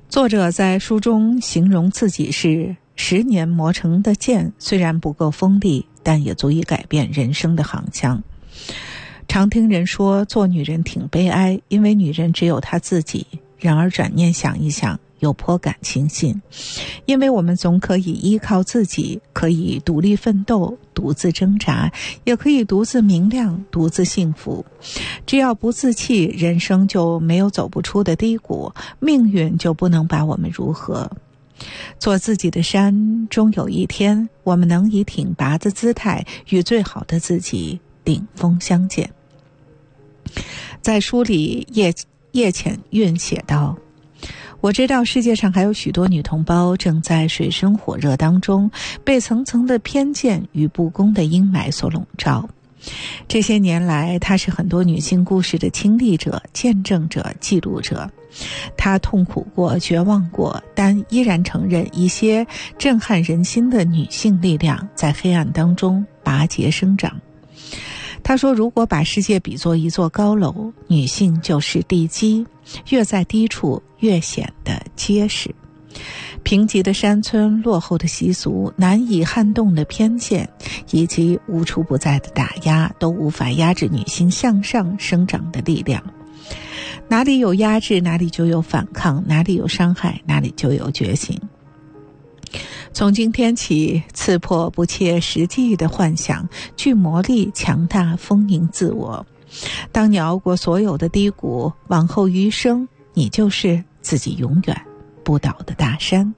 作者在书中形容自己是10年磨成的剑，虽然不够锋利，但也足以改变人生的航向。常听人说做女人挺悲哀，因为女人只有她自己。然而转念想一想，又颇感庆幸，因为我们总可以依靠自己，可以独立奋斗，独自挣扎，也可以独自明亮，独自幸福。只要不自弃，人生就没有走不出的低谷，命运就不能把我们如何。做自己的山，终有一天我们能以挺拔的姿态与最好的自己顶峰相见。在书里叶浅韵写道，我知道世界上还有许多女同胞正在水深火热当中，被层层的偏见与不公的阴霾所笼罩。这些年来，她是很多女性故事的亲历者、见证者、记录者。她痛苦过、绝望过，但依然承认一些震撼人心的女性力量在黑暗当中拔节生长。他说，如果把世界比作一座高楼，女性就是地基，越在低处越显得结实。贫瘠的山村、落后的习俗、难以撼动的偏见，以及无处不在的打压，都无法压制女性向上生长的力量。哪里有压制，哪里就有反抗；哪里有伤害，哪里就有觉醒。从今天起，刺破不切实际的幻想，具魔力、强大、丰盈自我。当你熬过所有的低谷，往后余生，你就是自己永远不倒的大山。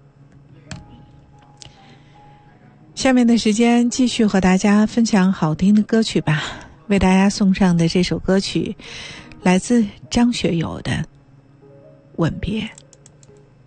下面的时间继续和大家分享好听的歌曲吧。为大家送上的这首歌曲来自张学友的《吻别》。